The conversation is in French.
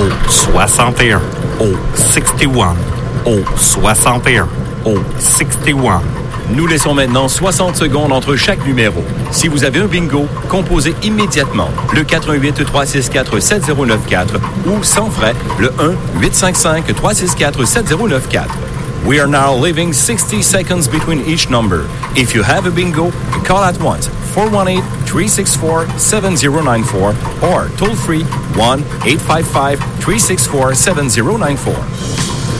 au 61, au 61, au 61, au 61. Nous laissons maintenant 60 secondes entre chaque numéro. Si vous avez un bingo, composez immédiatement le 418-364-7094 ou sans frais le 1-855-364-7094. We are now leaving 60 seconds between each number. If you have a bingo, call at once 418-364-7094 or toll free 1-855-364-7094.